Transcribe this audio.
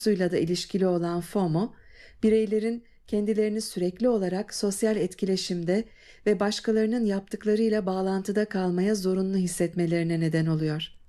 duygusuyla da ilişkili olan FOMO, bireylerin kendilerini sürekli olarak sosyal etkileşimde ve başkalarının yaptıklarıyla bağlantıda kalmaya zorunlu hissetmelerine neden oluyor.